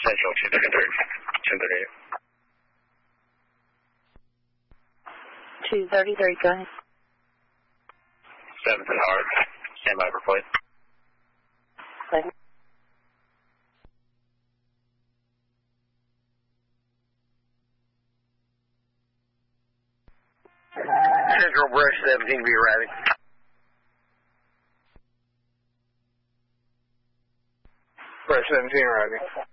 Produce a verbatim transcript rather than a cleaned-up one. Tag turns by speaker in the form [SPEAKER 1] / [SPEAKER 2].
[SPEAKER 1] Central two thirty-three. ten thirty-eight.
[SPEAKER 2] two thirty-three, go ahead.
[SPEAKER 1] seventh and Howard. Stand by for flight.
[SPEAKER 2] Go ahead.
[SPEAKER 3] Central Brush seventeen to be arriving.
[SPEAKER 4] Brush seventeen arriving.